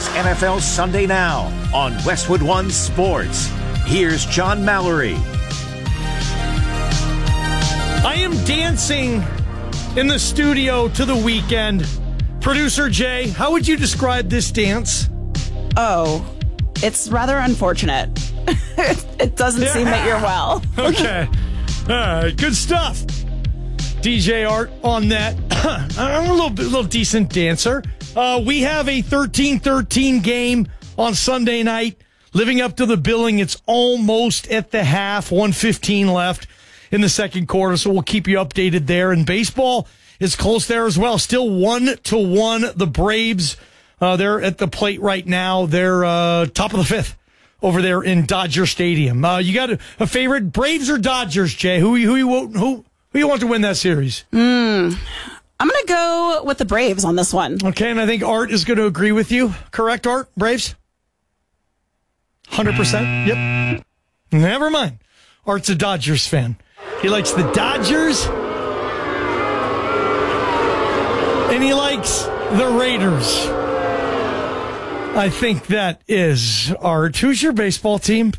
It's NFL Sunday Now on Westwood One Sports. Here's John Mallory. I am dancing in the studio to The Weeknd. Producer Jay, how would you describe this dance? Oh, it's rather unfortunate. It doesn't seem that you're well. Okay. All right, good stuff. DJ Art on that. I'm a little decent dancer. We have a 13-13 game on Sunday night. Living up to the billing, it's almost at the half, 1:15 left in the second quarter, so we'll keep you updated there. And baseball is close there as well. Still 1-1. The Braves, they're at the plate right now. They're top of the fifth over there in Dodger Stadium. You got a favorite, Braves or Dodgers, Jay? Who you want to win that series? I'm going to go with the Braves on this one. Okay, and I think Art is going to agree with you. Correct, Art? Braves? 100%? Yep. Never mind. Art's a Dodgers fan. He likes the Dodgers, and he likes the Raiders. I think that is Art. Who's your baseball team?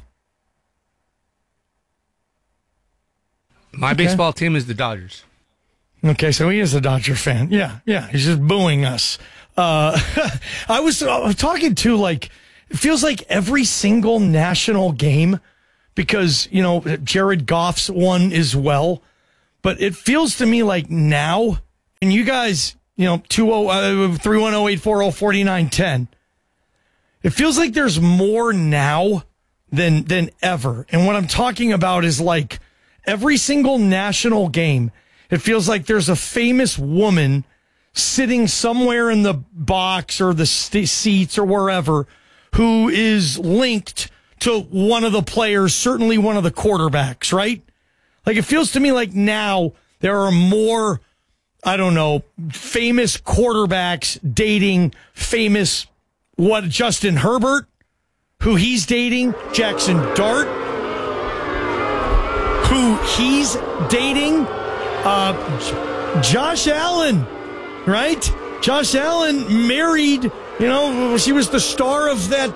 My baseball team is the Dodgers. Okay, so he is a Dodger fan. Yeah, he's just booing us. I was talking to, like, it feels like every single national game, because, you know, Jared Goff's one as well. But it feels to me like now, and you guys, you know, 310-840-4910, it feels like there's more now than ever. And what I'm talking about is, like, every single national game, it feels like there's a famous woman sitting somewhere in the box or the seats or wherever who is linked to one of the players, certainly one of the quarterbacks, right? Like, it feels to me like now there are more, I don't know, famous quarterbacks dating famous, Justin Herbert, who he's dating, Jackson Dart, who he's dating, Josh Allen, right? Josh Allen married, you know, she was the star of that,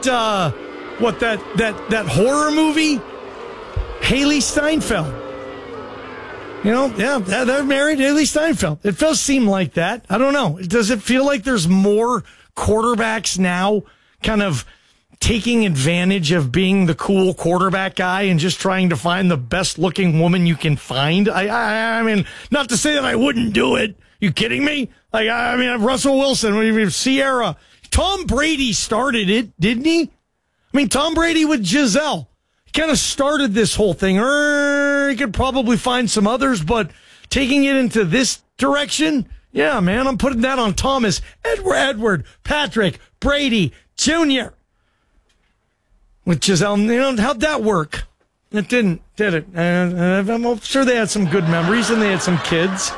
that horror movie, Haley Steinfeld. You know, yeah, they're married, Haley Steinfeld. It does seem like that. I don't know. Does it feel like there's more quarterbacks now kind of taking advantage of being the cool quarterback guy and just trying to find the best looking woman you can find? I mean, not to say that I wouldn't do it. You kidding me? Like, I mean, Russell Wilson, Sierra, Tom Brady started it, didn't he? I mean, Tom Brady with Giselle kind of started this whole thing. He could probably find some others, but taking it into this direction, yeah, man, I'm putting that on Thomas, Edward, Patrick, Brady, Jr. With Giselle, you know, how'd that work? It didn't, did it? I'm sure they had some good memories, and they had some kids.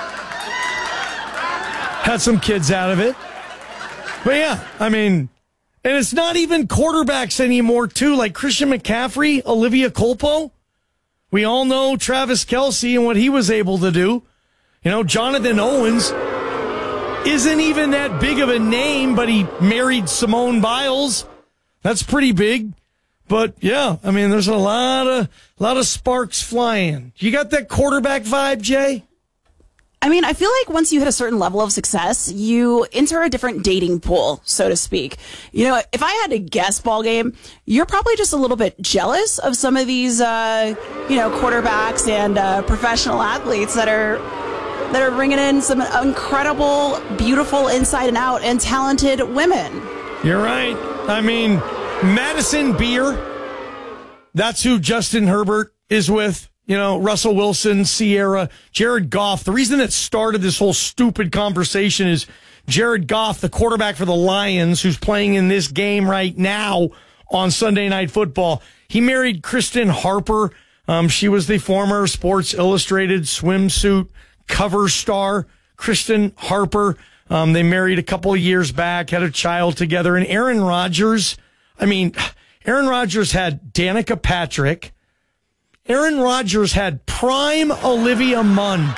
Had some kids out of it. But yeah, I mean, and it's not even quarterbacks anymore, too. Like Christian McCaffrey, Olivia Culpo. We all know Travis Kelce and what he was able to do. You know, Jonathan Owens isn't even that big of a name, but he married Simone Biles. That's pretty big. But yeah, I mean, there's a lot of sparks flying. You got that quarterback vibe, Jay? I mean, I feel like once you hit a certain level of success, you enter a different dating pool, so to speak. You know, if I had to guess, ball game, you're probably just a little bit jealous of some of these, quarterbacks and professional athletes that are bringing in some incredible, beautiful, inside and out, and talented women. You're right. I mean, Madison Beer, that's who Justin Herbert is with. You know, Russell Wilson, Sierra, Jared Goff. The reason that started this whole stupid conversation is Jared Goff, the quarterback for the Lions, who's playing in this game right now on Sunday Night Football. He married Kristen Harper. She was the former Sports Illustrated swimsuit cover star, Kristen Harper. They married a couple of years back, had a child together. And Aaron Rodgers, Aaron Rodgers had Danica Patrick. Aaron Rodgers had prime Olivia Munn.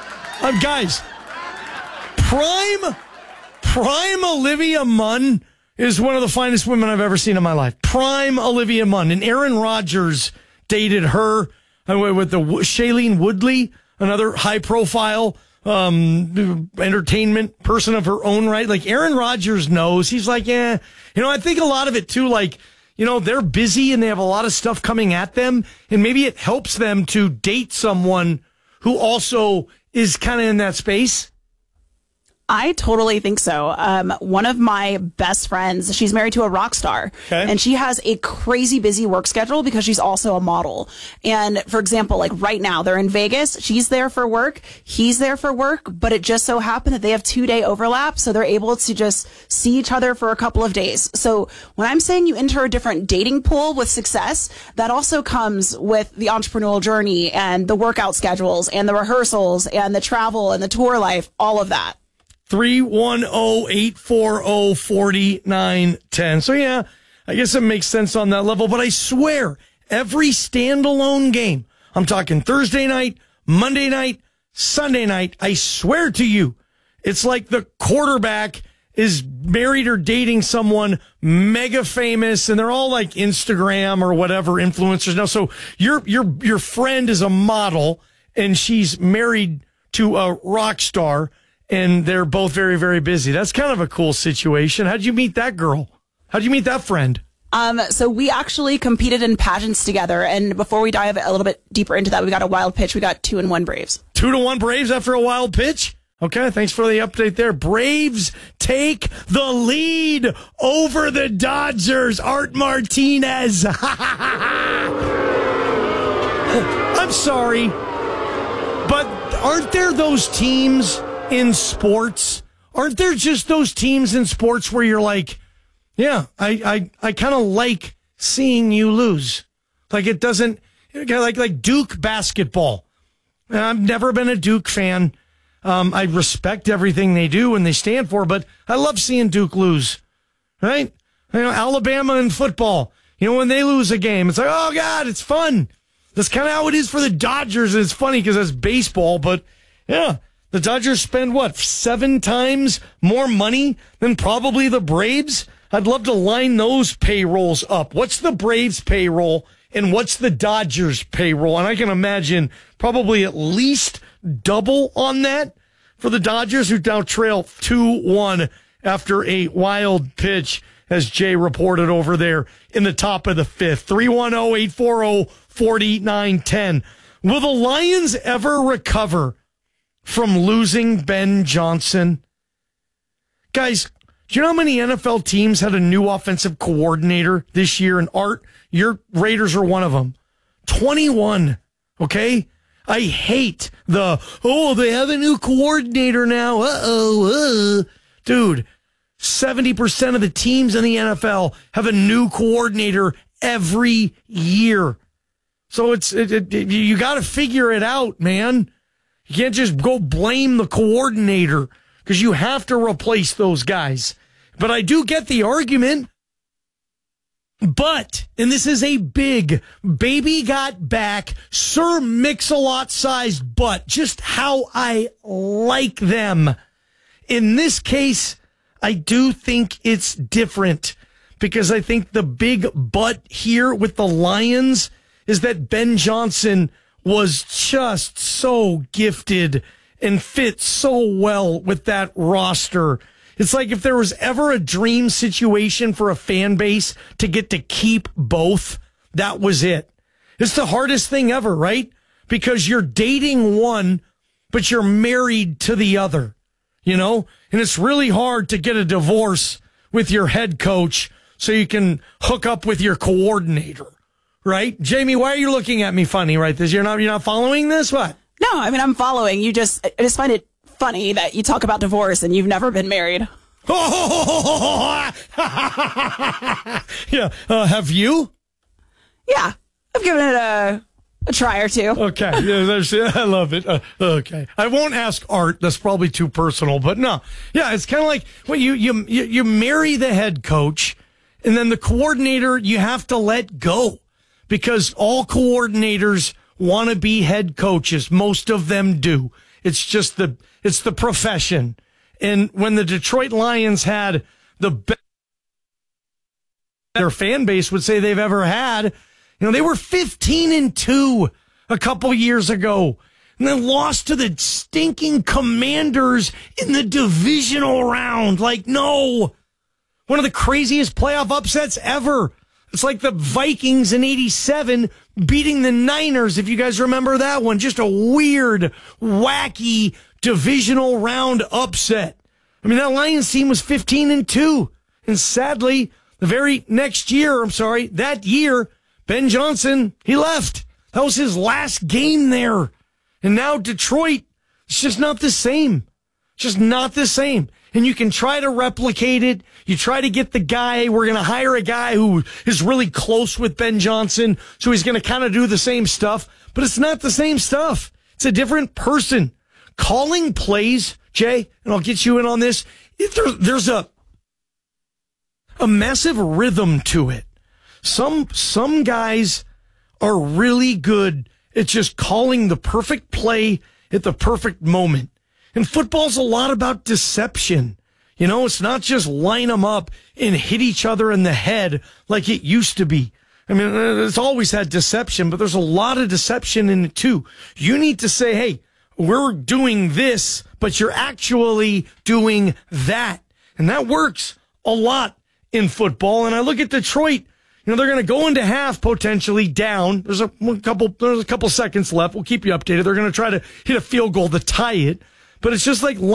Guys, prime Olivia Munn is one of the finest women I've ever seen in my life. Prime Olivia Munn. And Aaron Rodgers dated her with the Shailene Woodley, another high-profile entertainment person of her own right. Like, Aaron Rodgers knows. He's like, I think a lot of it, too, like, they're busy and they have a lot of stuff coming at them. And maybe it helps them to date someone who also is kind of in that space. I totally think so. One of my best friends, she's married to a rock star, and she has a crazy busy work schedule because she's also a model. And for example, like right now, they're in Vegas. She's there for work. He's there for work, but it just so happened that they have 2-day overlap. So they're able to just see each other for a couple of days. So when I'm saying you enter a different dating pool with success, that also comes with the entrepreneurial journey and the workout schedules and the rehearsals and the travel and the tour life, all of that. 310-840-4910. So, yeah, I guess it makes sense on that level. But I swear, every standalone game, I'm talking Thursday night, Monday night, Sunday night, I swear to you, it's like the quarterback is married or dating someone mega famous, and they're all like Instagram or whatever influencers now. So your friend is a model, and she's married to a rock star, and they're both very, very busy. That's kind of a cool situation. How'd you meet that girl? How'd you meet that friend? So we actually competed in pageants together. And before we dive a little bit deeper into that, we got a wild pitch. We got 2-1 Braves. 2-1 Braves after a wild pitch? Okay, thanks for the update there. Braves take the lead over the Dodgers. Art Martinez. I'm sorry, but aren't there those teams in sports? Aren't there just those teams in sports where you're like, yeah, I kind of like seeing you lose. Like it doesn't, like Duke basketball. I've never been a Duke fan. I respect everything they do and they stand for, but I love seeing Duke lose, right? Alabama in football, when they lose a game, it's like, oh God, it's fun. That's kind of how it is for the Dodgers. And it's funny because that's baseball, but yeah. The Dodgers spend, 7 times more money than probably the Braves? I'd love to line those payrolls up. What's the Braves payroll and what's the Dodgers payroll? And I can imagine probably at least double on that for the Dodgers, who now trail 2-1 after a wild pitch, as Jay reported over there in the top of the 5th. 310-840-4910. Will the Lions ever recover from losing Ben Johnson? Guys, do you know how many NFL teams had a new offensive coordinator this year? And Art, your Raiders are one of them. 21, okay? I hate they have a new coordinator now. Dude, 70% of the teams in the NFL have a new coordinator every year. So you got to figure it out, man. You can't just go blame the coordinator because you have to replace those guys. But I do get the argument. But, and this is a big baby got back, Sir Mix-a-Lot sized butt, just how I like them. In this case, I do think it's different because I think the big but here with the Lions is that Ben Johnson was just so gifted and fit so well with that roster. It's like if there was ever a dream situation for a fan base to get to keep both, that was it. It's the hardest thing ever, right? Because you're dating one, but you're married to the other, And it's really hard to get a divorce with your head coach so you can hook up with your coordinator. Right? Jamie, why are you looking at me funny right this? You're not following this? What? No, I mean, I'm following. I just find it funny that you talk about divorce and you've never been married. Yeah. Have you? Yeah. I've given it a try or two. Okay. Yeah, I love it. Okay. I won't ask Art. That's probably too personal, but no. Yeah. It's kind of like when you marry the head coach and then the coordinator, you have to let go. Because all coordinators want to be head coaches. Most of them do. It's just it's the profession. And when the Detroit Lions had the best their fan base would say they've ever had. You know, they were 15-2 a couple years ago and then lost to the stinking Commanders in the divisional round. Like, no. One of the craziest playoff upsets ever. It's like the Vikings in 87 beating the Niners, if you guys remember that one. Just a weird, wacky divisional round upset. I mean, that Lions team was 15-2. And sadly, the very next year, that year, Ben Johnson, he left. That was his last game there. And now Detroit, it's just not the same. Just not the same. And you can try to replicate it. You try to get the guy. We're going to hire a guy who is really close with Ben Johnson, so he's going to kind of do the same stuff. But it's not the same stuff. It's a different person. Calling plays, Jay, and I'll get you in on this. There's a massive rhythm to it. Some guys are really good at just calling the perfect play at the perfect moment. And football's a lot about deception. You know, it's not just line them up and hit each other in the head like it used to be. I mean, it's always had deception, but there's a lot of deception in it too. You need to say, hey, we're doing this, but you're actually doing that. And that works a lot in football. And I look at Detroit, you know, they're going to go into half potentially down. There's a couple seconds left. We'll keep you updated. They're going to try to hit a field goal to tie it. But it's just like